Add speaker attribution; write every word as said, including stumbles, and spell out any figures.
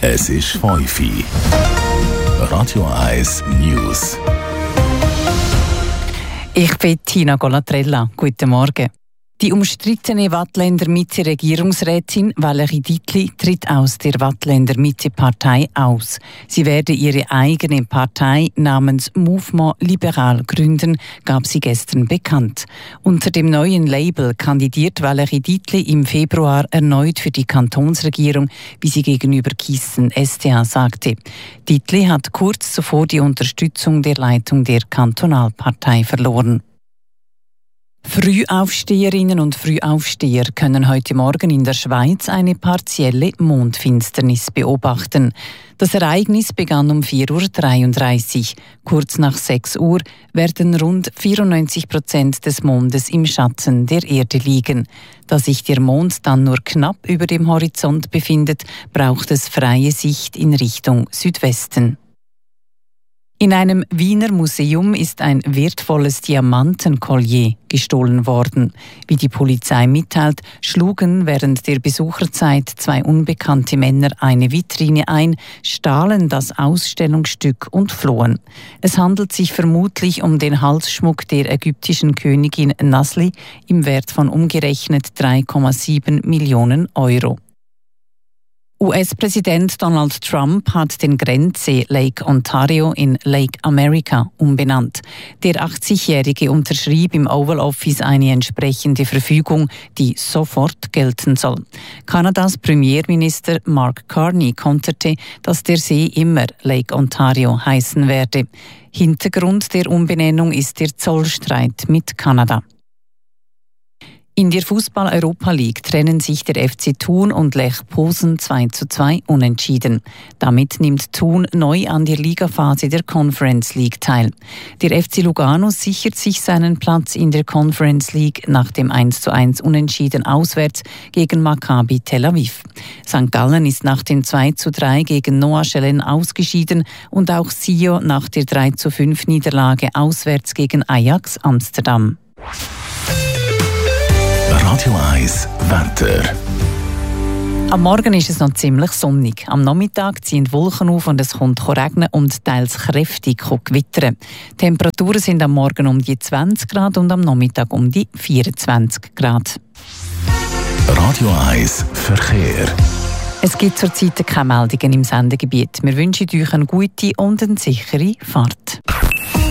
Speaker 1: Es ist fünf Uhr. Radio eins News.
Speaker 2: Ich bin Tina Golatrella. Guten Morgen. Die umstrittene Waadtländer Mitte-Regierungsrätin Valérie Dietli tritt aus der Waadtländer Mitte-Partei aus. Sie werde ihre eigene Partei namens Mouvement Libéral gründen, gab sie gestern bekannt. Unter dem neuen Label kandidiert Valérie Dietli im Februar erneut für die Kantonsregierung, wie sie gegenüber Kiessen S T A sagte. Dietli hat kurz zuvor die Unterstützung der Leitung der Kantonalpartei verloren. Frühaufsteherinnen und Frühaufsteher können heute Morgen in der Schweiz eine partielle Mondfinsternis beobachten. Das Ereignis begann um vier Uhr dreiunddreißig. Kurz nach sechs Uhr werden rund vierundneunzig Prozent des Mondes im Schatten der Erde liegen. Da sich der Mond dann nur knapp über dem Horizont befindet, braucht es freie Sicht in Richtung Südwesten. In einem Wiener Museum ist ein wertvolles Diamantenkollier gestohlen worden. Wie die Polizei mitteilt, schlugen während der Besucherzeit zwei unbekannte Männer eine Vitrine ein, stahlen das Ausstellungsstück und flohen. Es handelt sich vermutlich um den Halsschmuck der ägyptischen Königin Nasli im Wert von umgerechnet drei Komma sieben Millionen Euro. U S-Präsident Donald Trump hat den Grenzsee Lake Ontario in Lake America umbenannt. Der achtzigjährige unterschrieb im Oval Office eine entsprechende Verfügung, die sofort gelten soll. Kanadas Premierminister Mark Carney konterte, dass der See immer Lake Ontario heißen werde. Hintergrund der Umbenennung ist der Zollstreit mit Kanada. In der Fußball-Europa League trennen sich der F C Thun und Lech Posen zwei zu zwei unentschieden. Damit nimmt Thun neu an der Ligaphase der Conference League teil. Der F C Lugano sichert sich seinen Platz in der Conference League nach dem eins zu eins Unentschieden auswärts gegen Maccabi Tel Aviv. Sankt Gallen ist nach dem zwei zu drei gegen Noah Schellen ausgeschieden und auch Sio nach der drei zu fünf Niederlage auswärts gegen Ajax Amsterdam.
Speaker 1: Radio eins Wetter.
Speaker 2: Am Morgen ist es noch ziemlich sonnig. Am Nachmittag ziehen die Wolken auf und es kommt regnen und teils kräftig gewittern. Die Temperaturen sind am Morgen um die zwanzig Grad und am Nachmittag um die vierundzwanzig Grad.
Speaker 1: Radio eins Verkehr.
Speaker 2: Es gibt zurzeit keine Meldungen im Sendegebiet. Wir wünschen euch eine gute und eine sichere Fahrt.